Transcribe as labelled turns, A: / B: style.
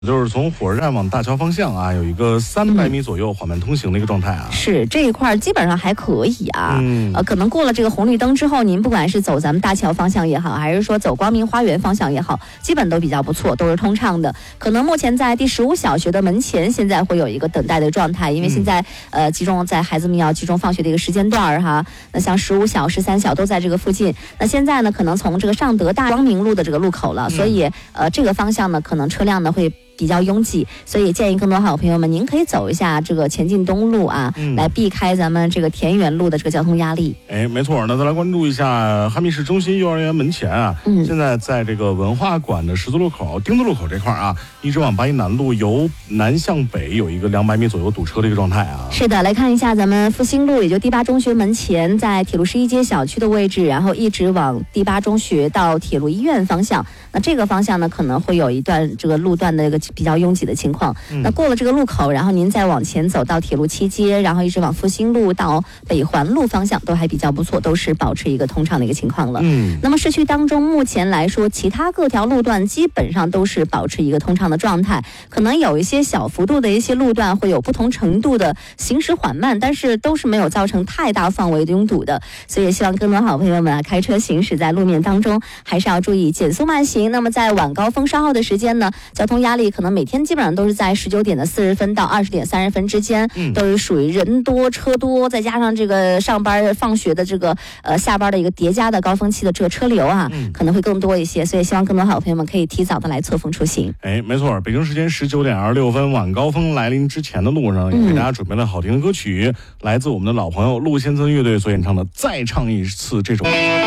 A: 就是从火车站往大桥方向啊，有一个300米左右缓慢通行的一个状态啊。
B: 是这一块基本上还可以啊。可能过了这个红绿灯之后，您不管是走咱们大桥方向也好，还是说走光明花园方向也好，基本都比较不错，都是通畅的。可能目前在第15小学的门前，现在会有一个等待的状态，因为现在集中在孩子们要集中放学的一个时间段哈。那像15小、13小都在这个附近。那现在呢，可能从这个尚德大光明路的这个路口了，所以这个方向呢，可能车辆呢会比较拥挤，所以建议更多好朋友们，您可以走一下这个前进东路啊，来避开咱们这个田园路的这个交通压力。
A: 没错，那再来关注一下哈密市中心幼儿园门前啊，现在在这个文化馆的十字路口、丁字路口这块啊，一直往八一南路由南向北有一个200米左右堵车的一个状态啊。
B: 是的，来看一下咱们复兴路，也就第8中学门前，在铁路11街小区的位置，然后一直往第8中学到铁路医院方向。那这个方向呢，可能会有一段这个路段的一个比较拥挤的情况。那过了这个路口，然后您再往前走到铁路7街，然后一直往复兴路到北环路方向，都还比较不错，都是保持一个通畅的一个情况了。那么市区当中目前来说，其他各条路段基本上都是保持一个通畅的状态，可能有一些小幅度的一些路段会有不同程度的行驶缓慢，但是都是没有造成太大范围的拥堵的。所以也希望更多好朋友们开车行驶在路面当中，还是要注意减速慢行。那么在晚高峰稍后的时间呢，交通压力可能每天基本上都是在19点40分到20点30分之间，都是属于人多车多，再加上这个上班放学的这个下班的一个叠加的高峰期的这个车流啊，可能会更多一些。所以希望更多好朋友们可以提早的来错峰出行。
A: 没错，北京时间19点26分，晚高峰来临之前的路上，也给大家准备了好听的歌曲，来自我们的老朋友陆先生乐队所演唱的《再唱一次》这首。